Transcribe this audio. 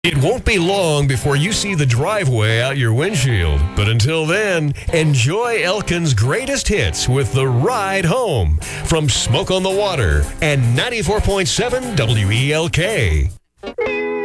It won't be long before you see the driveway out your windshield. But until then, enjoy Elkin's greatest hits with The Ride Home from Smoke on the Water and 94.7 WELK.